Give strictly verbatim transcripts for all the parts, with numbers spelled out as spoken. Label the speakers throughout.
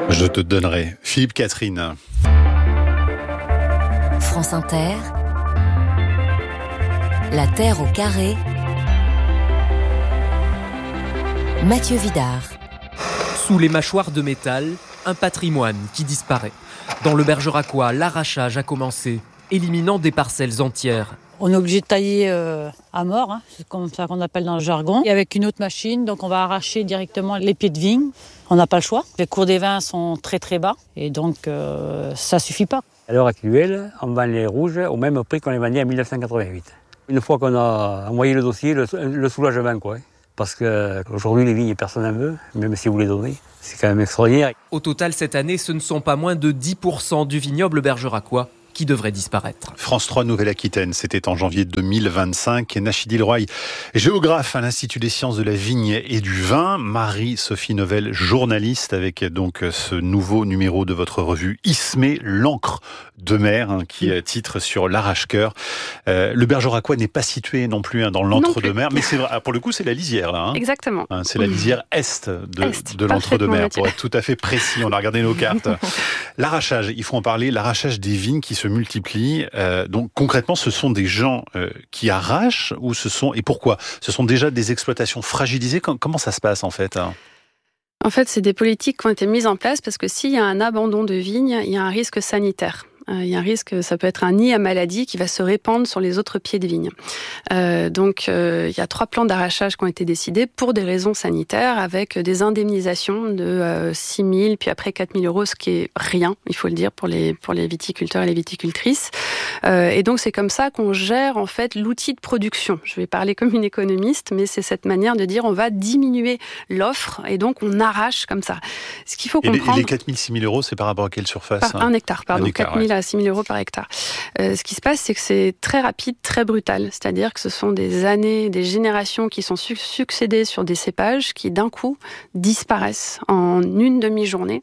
Speaker 1: Je te donnerai. Philippe Catherine.
Speaker 2: France Inter. La Terre au carré. Mathieu Vidard.
Speaker 3: Sous les mâchoires de métal, un patrimoine qui disparaît. Dans le Bergeracois, l'arrachage a commencé, éliminant des parcelles entières.
Speaker 4: On est obligé de tailler euh, à mort, hein, c'est comme ça qu'on appelle dans le jargon, et avec une autre machine, donc on va arracher directement les pieds de vigne. On n'a pas le choix. Les cours des vins sont très très bas, et donc euh, ça suffit pas.
Speaker 5: À l'heure actuelle, on vend les rouges au même prix qu'on les vendait en dix-neuf cent quatre-vingt-huit. Une fois qu'on a envoyé le dossier, le, le soulagement, quoi. Parce qu'aujourd'hui, les vignes, personne n'en veut, même si vous les donnez. C'est quand même extraordinaire.
Speaker 3: Au total, cette année, ce ne sont pas moins de dix pour cent du vignoble bergeracois qui devrait disparaître.
Speaker 1: France trois Nouvelle-Aquitaine, c'était en janvier deux mille vingt-cinq. Nachidi Leroy, géographe à l'Institut des sciences de la vigne et du vin. Marie-Sophie Novelle, journaliste, avec donc ce nouveau numéro de votre revue Ismé, l'encre de mer, hein, qui oui. titre sur l'arrache-cœur. Euh, le Bergeracois n'est pas situé non plus hein, dans l'entre-deux-mer, mais c'est vrai, pour le coup, c'est la lisière. Là, hein.
Speaker 6: Exactement.
Speaker 1: Hein, c'est la lisière est de, est, de l'entre-deux-mer, pour être tout à fait précis. On a regardé nos cartes. L'arrachage, il faut en parler, l'arrachage des vignes qui se multiplient. Euh, donc concrètement, ce sont des gens euh, qui arrachent ou ce sont et pourquoi ? Ce sont déjà des exploitations fragilisées. Comment ça se passe en fait hein ?
Speaker 6: En fait, c'est des politiques qui ont été mises en place parce que s'il y a un abandon de vignes, il y a un risque sanitaire. Euh, il y a un risque, ça peut être un nid à maladie qui va se répandre sur les autres pieds de vigne. Euh, donc, euh, il y a trois plans d'arrachage qui ont été décidés pour des raisons sanitaires, avec des indemnisations de euh, six mille, puis après quatre mille euros, ce qui est rien, il faut le dire, pour les pour les viticulteurs et les viticultrices. Euh, et donc, c'est comme ça qu'on gère en fait l'outil de production. Je vais parler comme une économiste, mais c'est cette manière de dire on va diminuer l'offre et donc on arrache comme ça. Ce qu'il faut
Speaker 1: et
Speaker 6: comprendre.
Speaker 1: Les, et les quatre mille, six mille euros, c'est par rapport à quelle surface
Speaker 6: Par
Speaker 1: hein
Speaker 6: un hectare, pardon.
Speaker 1: Un hectare,
Speaker 6: quatre mille
Speaker 1: ouais.
Speaker 6: à six mille euros par hectare. Euh, ce qui se passe, c'est que c'est très rapide, très brutal. C'est-à-dire que ce sont des années, des générations qui sont su- succédées sur des cépages qui, d'un coup, disparaissent en une demi-journée.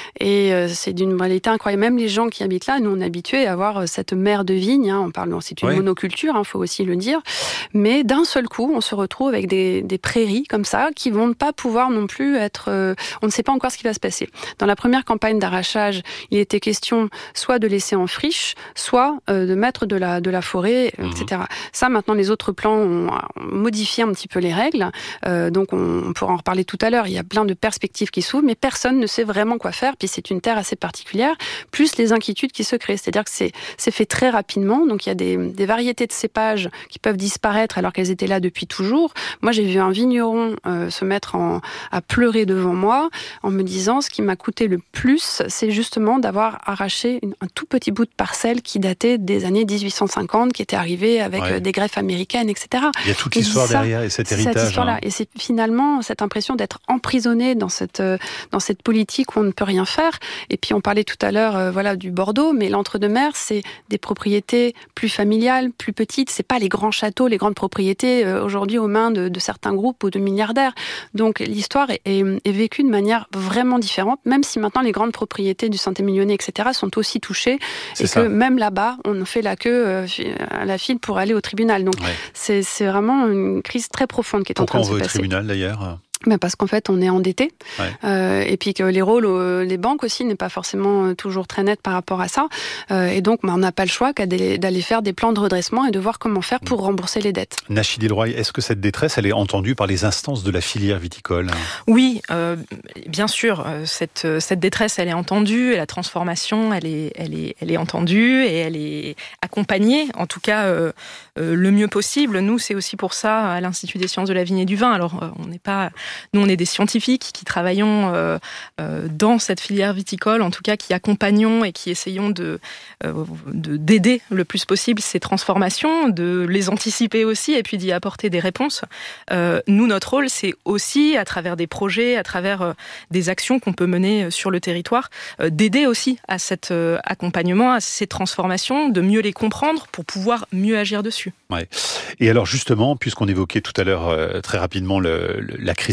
Speaker 6: Et euh, c'est d'une réalité incroyable. Même les gens qui habitent là, nous, on est habitués à avoir cette mer de vigne. Hein, on parle, c'est une oui. monoculture, il hein, faut aussi le dire. Mais d'un seul coup, on se retrouve avec des, des prairies comme ça qui vont pas pouvoir non plus être... Euh, on ne sait pas encore ce qui va se passer. Dans la première campagne d'arrachage, il était question soit de laisser en friche, soit euh, de mettre de la, de la forêt, mmh. et cetera. Ça, maintenant, les autres plans ont, ont modifié un petit peu les règles. Euh, donc, on, on pourra en reparler tout à l'heure. Il y a plein de perspectives qui s'ouvrent, mais personne ne sait vraiment quoi faire. Puis, c'est une terre assez particulière, plus les inquiétudes qui se créent. C'est-à-dire que c'est, c'est fait très rapidement. Donc, il y a des, des variétés de cépages qui peuvent disparaître alors qu'elles étaient là depuis toujours. Moi, j'ai vu un vigneron euh, se mettre en, à pleurer devant moi en me disant ce qui m'a coûté le plus, c'est justement d'avoir arraché une, un tout petit bout de parcelle qui datait des années dix-huit cent cinquante, qui était arrivé avec ouais. des greffes américaines, et cetera.
Speaker 1: Il y a toute l'histoire
Speaker 6: ça,
Speaker 1: derrière et cet héritage.
Speaker 6: Cette histoire-là.
Speaker 1: Hein.
Speaker 6: Et c'est finalement cette impression d'être emprisonné dans cette, dans cette politique où on ne peut rien faire. Et puis on parlait tout à l'heure euh, voilà, du Bordeaux, mais l'entre-deux-mer, c'est des propriétés plus familiales, plus petites. C'est pas les grands châteaux, les grandes propriétés euh, aujourd'hui aux mains de, de certains groupes ou de milliardaires. Donc l'histoire est, est, est vécue de manière vraiment différente, même si maintenant les grandes propriétés du Saint-Émilionnais, et cetera, sont aussi touchées. C'est et ça. Que même là-bas, on fait la queue euh, à la file pour aller au tribunal. Donc ouais. c'est, c'est vraiment une crise très profonde qui est
Speaker 1: Pourquoi
Speaker 6: en train de se passer.
Speaker 1: Pourquoi on va au tribunal d'ailleurs ?
Speaker 6: Ben parce qu'en fait, on est endetté. Ouais. Euh, et puis que les rôles, euh, les banques aussi, n'est pas forcément toujours très net par rapport à ça. Euh, et donc, ben, on n'a pas le choix qu'à d'aller, d'aller faire des plans de redressement et de voir comment faire pour rembourser les dettes.
Speaker 1: Nachidi Leroy, est-ce que cette détresse, elle est entendue par les instances de la filière viticole ?
Speaker 7: Oui, euh, bien sûr. Cette, cette détresse, elle est entendue. Et la transformation, elle est, elle est, elle est entendue et elle est accompagnée, en tout cas, euh, euh, le mieux possible. Nous, c'est aussi pour ça, à l'Institut des sciences de la vigne et du vin. Alors, euh, on n'est pas... Nous, on est des scientifiques qui travaillons euh, euh, dans cette filière viticole, en tout cas qui accompagnons et qui essayons de, euh, de, d'aider le plus possible ces transformations, de les anticiper aussi et puis d'y apporter des réponses. Euh, nous, notre rôle, c'est aussi, à travers des projets, à travers euh, des actions qu'on peut mener sur le territoire, euh, d'aider aussi à cet euh, accompagnement, à ces transformations, de mieux les comprendre pour pouvoir mieux agir dessus.
Speaker 1: Ouais. Et alors justement, puisqu'on évoquait tout à l'heure euh, très rapidement le, le, la crise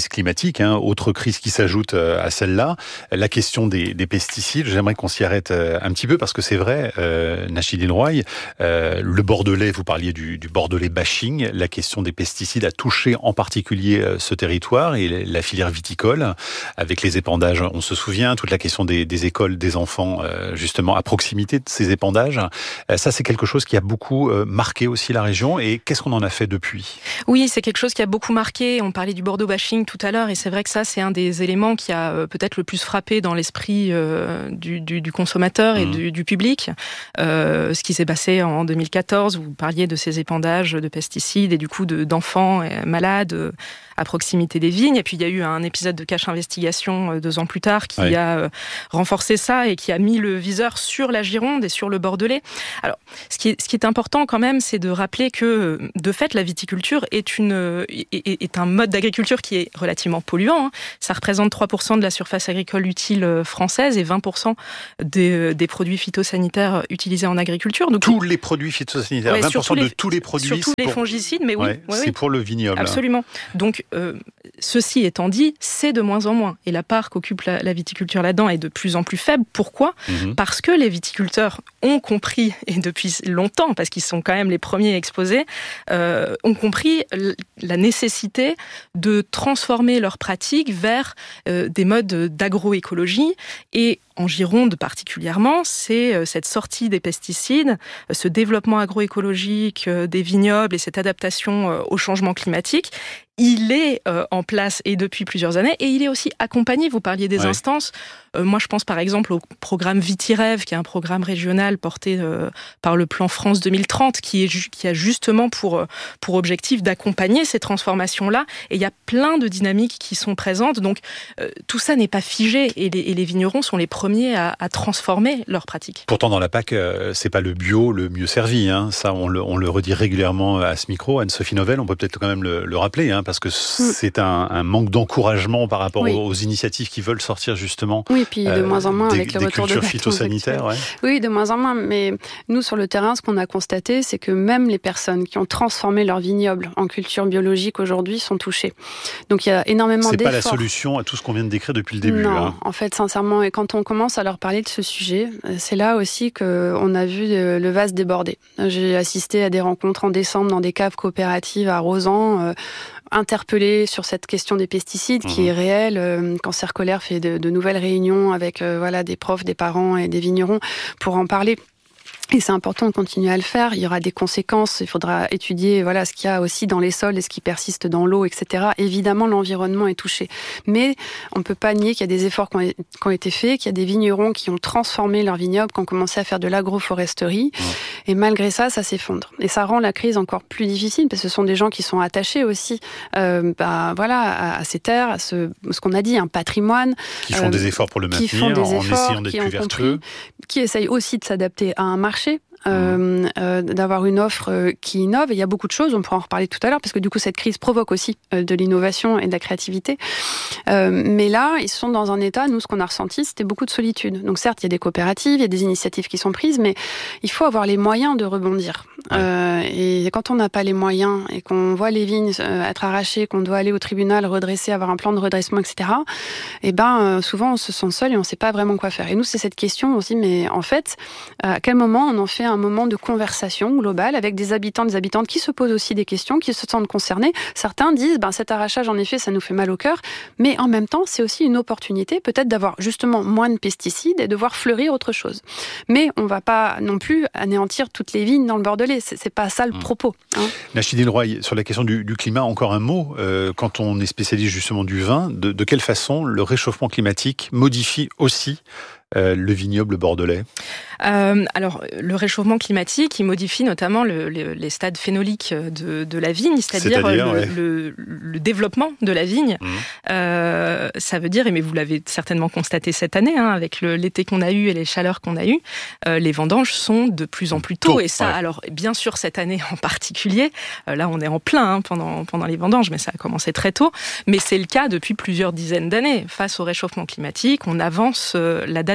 Speaker 1: crise climatique, hein, autre crise qui s'ajoute à celle-là, la question des, des pesticides. J'aimerais qu'on s'y arrête un petit peu parce que c'est vrai, euh, Nachidil Roy, euh, le Bordelais, vous parliez du, du Bordelais bashing, la question des pesticides a touché en particulier ce territoire et la filière viticole avec les épandages. On se souvient, toute la question des, des écoles, des enfants, euh, justement à proximité de ces épandages. Euh, ça, c'est quelque chose qui a beaucoup euh, marqué aussi la région. Et qu'est-ce qu'on en a fait depuis ?
Speaker 7: Oui, c'est quelque chose qui a beaucoup marqué. On parlait du Bordeaux bashing tout à l'heure, et c'est vrai que ça, c'est un des éléments qui a euh, peut-être le plus frappé dans l'esprit euh, du, du, du consommateur et mmh. du, du public. Euh, ce qui s'est passé en deux mille quatorze, vous parliez de ces épandages de pesticides et du coup de, d'enfants malades euh, à proximité des vignes. Et puis il y a eu un épisode de Cache Investigation euh, deux ans plus tard qui oui. a euh, renforcé ça et qui a mis le viseur sur la Gironde et sur le Bordelais. Alors, ce qui est, ce qui est important quand même, c'est de rappeler que, de fait, la viticulture est, une, est, est un mode d'agriculture qui est relativement polluant. Hein. Ça représente trois pour cent de la surface agricole utile française et vingt pour cent des, des produits phytosanitaires utilisés en agriculture. Donc,
Speaker 1: tous les produits phytosanitaires, ouais, vingt pour cent de
Speaker 7: les,
Speaker 1: tous les produits.
Speaker 7: Surtout les pour... fongicides, mais oui.
Speaker 1: Ouais,
Speaker 7: ouais,
Speaker 1: c'est
Speaker 7: oui.
Speaker 1: pour le vignoble.
Speaker 7: Absolument. Donc, euh, ceci étant dit, c'est de moins en moins. Et la part qu'occupe la, la viticulture là-dedans est de plus en plus faible. Pourquoi ? Mm-hmm. Parce que les viticulteurs ont compris, et depuis longtemps, parce qu'ils sont quand même les premiers exposés, euh, ont compris la nécessité de transformer leurs pratiques vers euh, des modes d'agroécologie. Et en Gironde particulièrement, c'est cette sortie des pesticides, ce développement agroécologique des vignobles et cette adaptation au changement climatique. Il est euh, en place et depuis plusieurs années, et il est aussi accompagné. Vous parliez des ouais. instances. Euh, moi, je pense par exemple au programme Vitirêve, qui est un programme régional porté euh, par le plan France deux mille trente, qui, est, qui a justement pour, pour objectif d'accompagner ces transformations-là. Et il y a plein de dynamiques qui sont présentes. Donc, euh, tout ça n'est pas figé, et les, et les vignerons sont les premiers à, à transformer leurs pratiques.
Speaker 1: Pourtant, dans la P A C, euh, c'est pas le bio le mieux servi. Hein. Ça, on le, on le redit régulièrement à ce micro. Anne-Sophie Novelle, on peut peut-être quand même le, le rappeler, hein, parce que c'est un, un manque d'encouragement par rapport oui. aux, aux initiatives qui veulent sortir justement.
Speaker 6: Oui, puis de euh, moins en moins
Speaker 1: des,
Speaker 6: avec le
Speaker 1: des
Speaker 6: retour de
Speaker 1: cultures phytosanitaires. Ouais.
Speaker 6: Oui, de moins en moins. Mais nous, sur le terrain, ce qu'on a constaté, c'est que même les personnes qui ont transformé leur vignoble en culture biologique aujourd'hui sont touchées. Donc il y a énormément
Speaker 1: c'est
Speaker 6: d'efforts.
Speaker 1: C'est pas la solution à tout ce qu'on vient de décrire depuis le début.
Speaker 6: Non,
Speaker 1: hein.
Speaker 6: En fait, sincèrement, et quand on commence à leur parler de ce sujet, c'est là aussi qu'on a vu le vase déborder. J'ai assisté à des rencontres en décembre dans des caves coopératives à Rozan, euh, interpellé sur cette question des pesticides mmh. qui est réelle. Euh, Cancer Colère fait de, de nouvelles réunions avec euh, voilà, des profs, des parents et des vignerons pour en parler. Et c'est important de continuer à le faire. Il y aura des conséquences. Il faudra étudier voilà ce qu'il y a aussi dans les sols et ce qui persiste dans l'eau, et cetera. Évidemment, l'environnement est touché. Mais on ne peut pas nier qu'il y a des efforts qui ont, qui ont été faits, qu'il y a des vignerons qui ont transformé leur vignoble, qui ont commencé à faire de l'agroforesterie. Mmh. Et malgré ça, ça s'effondre. Et ça rend la crise encore plus difficile parce que ce sont des gens qui sont attachés aussi euh, bah, voilà, à, à ces terres, à ce, ce qu'on a dit, un patrimoine.
Speaker 1: Qui font euh, des efforts pour le maintenir, en efforts, essayant d'être plus vertueux.
Speaker 6: Compris, qui essayent aussi de s'adapter à un marché. Euh, euh, d'avoir une offre euh, qui innove. Et il y a beaucoup de choses, on pourra en reparler tout à l'heure, parce que du coup, cette crise provoque aussi euh, de l'innovation et de la créativité. Euh, mais là, ils sont dans un état, nous, ce qu'on a ressenti, c'était beaucoup de solitude. Donc certes, il y a des coopératives, il y a des initiatives qui sont prises, mais il faut avoir les moyens de rebondir. Ouais. Euh, et quand on n'a pas les moyens et qu'on voit les vignes euh, être arrachées, qu'on doit aller au tribunal, redresser, avoir un plan de redressement, et cetera, et ben, euh, souvent, on se sent seul et on ne sait pas vraiment quoi faire. Et nous, c'est cette question aussi, mais en fait, à quel moment on en fait un un moment de conversation globale avec des habitants, des habitantes qui se posent aussi des questions, qui se sentent concernés. Certains disent, ben, cet arrachage, en effet, ça nous fait mal au cœur, mais en même temps, c'est aussi une opportunité peut-être d'avoir justement moins de pesticides et de voir fleurir autre chose. Mais on ne va pas non plus anéantir toutes les vignes dans le Bordelais. C'est, c'est pas ça le propos. Hein.
Speaker 1: Nachidil Roy, sur la question du, du climat, encore un mot. Euh, quand on est spécialiste justement du vin, de, de quelle façon le réchauffement climatique modifie aussi Euh, le vignoble bordelais?
Speaker 7: euh, Alors, le réchauffement climatique, il modifie notamment le, le, les stades phénoliques de, de la vigne, c'est-à-dire, c'est-à-dire le, ouais. le, le développement de la vigne. Mmh. Euh, ça veut dire, et mais vous l'avez certainement constaté cette année, hein, avec le, l'été qu'on a eu et les chaleurs qu'on a eues, euh, les vendanges sont de plus en plus tôt. tôt et ça, ouais. alors, bien sûr, cette année en particulier, euh, là, on est en plein hein, pendant, pendant les vendanges, mais ça a commencé très tôt. Mais c'est le cas depuis plusieurs dizaines d'années. Face au réchauffement climatique, on avance euh, la date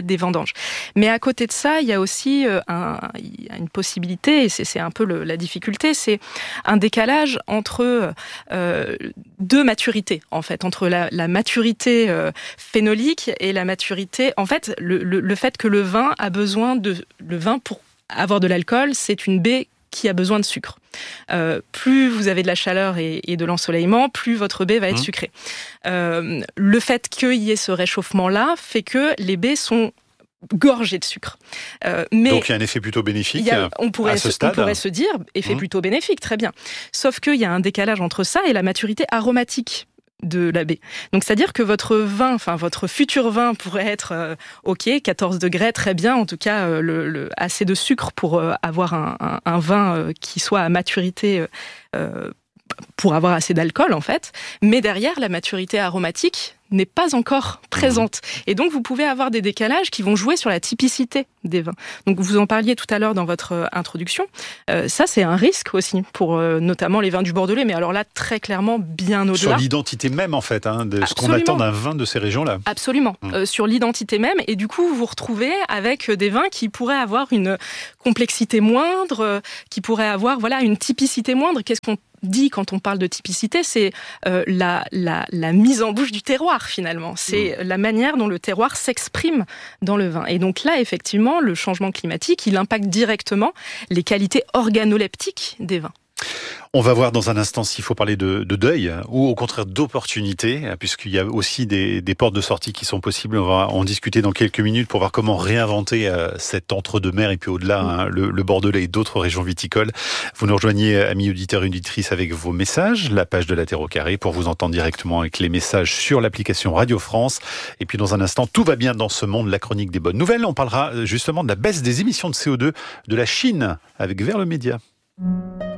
Speaker 7: des vendanges. Mais à côté de ça, il y a aussi euh, un, il y a une possibilité, et c'est, c'est un peu le, la difficulté, c'est un décalage entre euh, deux maturités, en fait, entre la, la maturité euh, phénolique et la maturité... En fait, le, le, le fait que le vin a besoin de... Le vin, pour avoir de l'alcool, c'est une baie qui a besoin de sucre. Euh, plus vous avez de la chaleur et, et de l'ensoleillement, plus votre baie va être mmh. sucrée. Euh, le fait qu'il y ait ce réchauffement-là fait que les baies sont gorgées de sucre. Euh, mais
Speaker 1: Donc il y a un effet plutôt bénéfique
Speaker 7: a, on pourrait
Speaker 1: à ce
Speaker 7: se,
Speaker 1: stade.
Speaker 7: On pourrait se dire, effet mmh. plutôt bénéfique, très bien. Sauf qu'il y a un décalage entre ça et la maturité aromatique de la baie. Donc, c'est-à-dire que votre vin, enfin, votre futur vin pourrait être, euh, ok, quatorze degrés, très bien, en tout cas, euh, le, le, assez de sucre pour euh, avoir un, un, un vin euh, qui soit à maturité, euh, pour avoir assez d'alcool, en fait. Mais derrière, la maturité aromatique n'est pas encore présente. Et donc, vous pouvez avoir des décalages qui vont jouer sur la typicité des vins. Donc, vous en parliez tout à l'heure dans votre euh, introduction. Euh, ça, c'est un risque aussi pour euh, notamment les vins du Bordelais. Mais alors là, très clairement, bien au-delà.
Speaker 1: Sur l'identité même, en fait, hein, de ce qu'on attend d'un vin de ces régions-là.
Speaker 7: Absolument. Mmh. Euh, sur l'identité même. Et du coup, vous vous retrouvez avec des vins qui pourraient avoir une complexité moindre, euh, qui pourraient avoir, voilà, une typicité moindre. Qu'est-ce qu'on dit quand on parle de typicité, c'est euh, la, la, la mise en bouche du terroir, finalement. C'est mmh. la manière dont le terroir s'exprime dans le vin. Et donc là, effectivement, le changement climatique, il impacte directement les qualités organoleptiques des vins.
Speaker 1: On va voir dans un instant s'il faut parler de, de deuil ou au contraire d'opportunité, puisqu'il y a aussi des, des portes de sortie qui sont possibles. On va en discuter dans quelques minutes pour voir comment réinventer euh, cet entre-deux-mers et puis au-delà, hein, le, le Bordelais et d'autres régions viticoles. Vous nous rejoignez, amis auditeurs et auditrices, avec vos messages, la page de la Terre au carré, pour vous entendre directement avec les messages sur l'application Radio France. Et puis dans un instant, tout va bien dans ce monde, la chronique des bonnes nouvelles. On parlera justement de la baisse des émissions de C O deux de la Chine avec Vers le Média.